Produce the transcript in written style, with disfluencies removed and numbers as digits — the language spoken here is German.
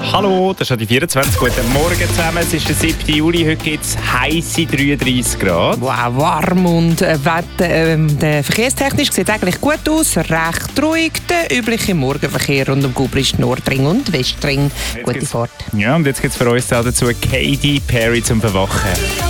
Hallo, das ist die 24. Guten Morgen zusammen. Es ist der 7. Juli. Heute gibt es heisse 33 Grad. Wow, warm und verkehrstechnisch sieht es eigentlich gut aus. Recht ruhig. Der übliche Morgenverkehr rund um Gubrist, Nordring und Westring. Gute Fahrt. Ja, und jetzt gibt es für uns dazu Katy Perry zum Verwachen.